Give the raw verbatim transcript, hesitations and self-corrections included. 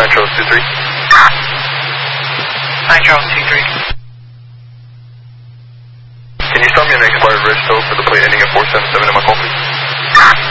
nine Charles two three. nine Charles two three. Can you start me an expired reg tow for the plate ending at four seven seven in my call, please?